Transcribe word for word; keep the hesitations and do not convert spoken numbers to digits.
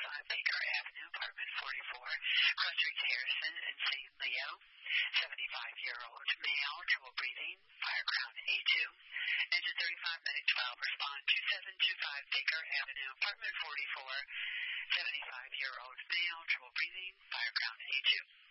five Baker Avenue, apartment forty-four, Crossstreet Harrison and Saint Leo. seventy-five-year-old male, trouble breathing, fire ground A two. Engine thirty-five, medic twelve, respond two seven two five Baker Avenue, apartment forty-four. seventy-five-year-old male, trouble breathing, fire ground A two.